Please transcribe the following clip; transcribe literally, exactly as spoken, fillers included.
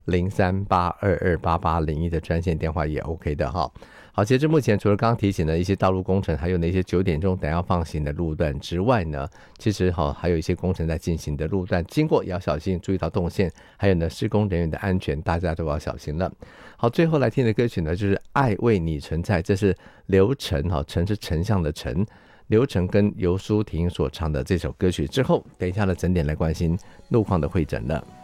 零三八二二八八零一的专线电话也 OK 的哈。好，截至目前除了刚刚提醒的一些道路工程，还有那些九点钟等要放行的路段之外呢，其实好还有一些工程在进行的路段，经过也要小心，注意到动线，还有呢施工人员的安全，大家都要小心了。好，最后来听的歌曲呢就是爱为你存在，这是刘晨，好，晨是丞相的晨，刘晨跟尤淑婷所唱的这首歌曲之后，等一下的整点来关心路况的会诊了。